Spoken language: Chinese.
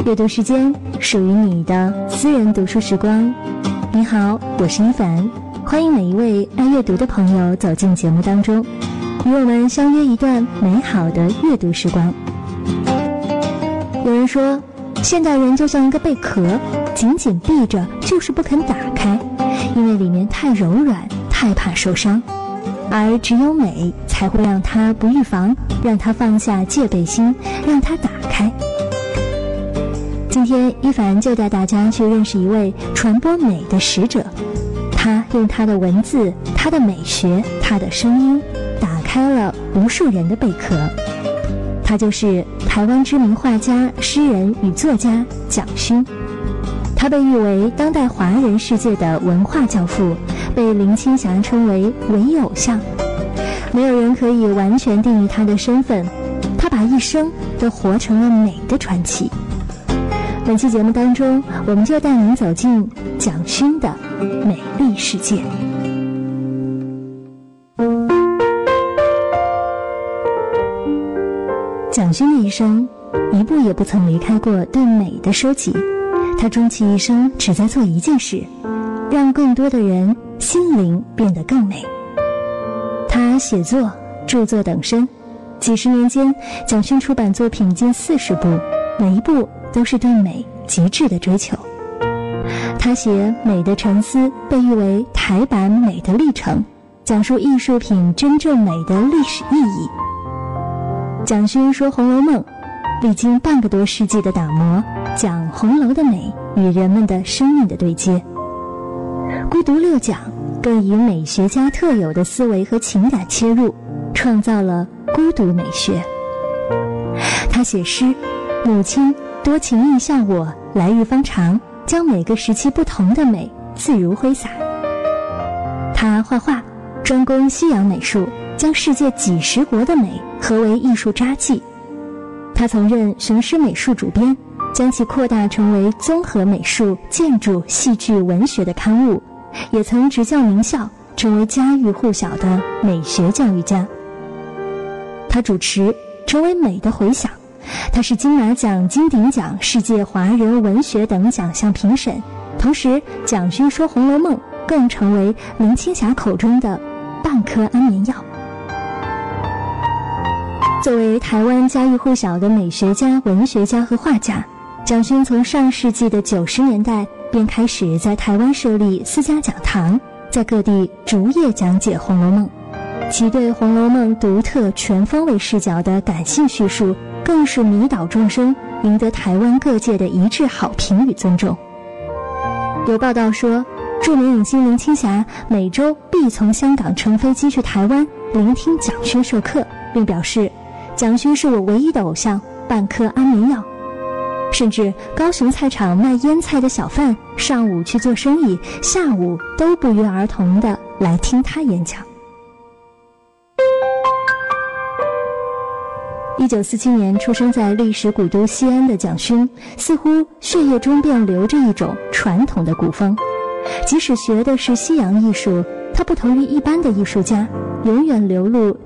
阅读时间，属于你的私人读书时光。你好，我是一凡，欢迎每一位爱阅读的朋友走进节目当中，与我们相约一段美好的阅读时光。有人说，现代人就像一个贝壳，紧紧闭着就是不肯打开，因为里面太柔软，太怕受伤。而只有美才会让他不预防，让他放下戒备心，让他打开。今天一凡就带大家去认识一位传播美的使者，他用他的文字，他的美学，他的声音，打开了无数人的贝壳。他就是台湾知名画家、诗人与作家蒋勋。他被誉为当代华人世界的文化教父，被林青霞称为伪偶像。没有人可以完全定义他的身份，他把一生都活成了美的传奇。本期节目当中，我们就带您走进蒋勋的美丽世界。蒋勋的一生，一步也不曾离开过对美的收集。他终其一生只在做一件事，让更多的人心灵变得更美。他写作、著作等身，几十年间，蒋勋出版作品近40部，每一部都是对美极致的追求。他写《美的沉思》被誉为台版《美的历程》，讲述艺术品真正美的历史意义。蒋勋说《红楼梦》，历经半个多世纪的打磨，讲红楼的美与人们的生命的对接。孤独六讲更以美学家特有的思维和情感切入，创造了孤独美学。他写诗，母亲多情意向我，来日方长，将每个时期不同的美自如挥洒。他画画，专攻西洋美术，将世界几十国的美合为艺术札记。他曾任雄狮美术主编，将其扩大成为综合美术、建筑、戏剧、文学的刊物，也曾执教名校，成为家喻户晓的美学教育家。他主持成为美的回响，他是金马奖、金鼎奖、世界华人文学等奖项评审，同时蒋勋说《红楼梦》更成为林青霞口中的半颗安眠药。作为台湾家喻户晓的美学家、文学家和画家，蒋勋从上世纪的90年代便开始在台湾设立私家讲堂，在各地逐页讲解《红楼梦》，其对《红楼梦》独特全方位视角的感性叙述，更是迷倒众生，赢得台湾各界的一致好评与尊重。有报道说，著名影星林青霞每周必从香港乘飞机去台湾聆听蒋勋授课，并表示蒋勋是我唯一的偶像，半颗安眠药。甚至高雄菜场卖腌菜的小贩，上午去做生意，下午都不约而同地来听他演讲。1947年出生在历史古都西安的蒋勋，似乎血液中便流着一种传统的古风。即使学的是西洋艺术，他不同于一般的艺术家，永远流露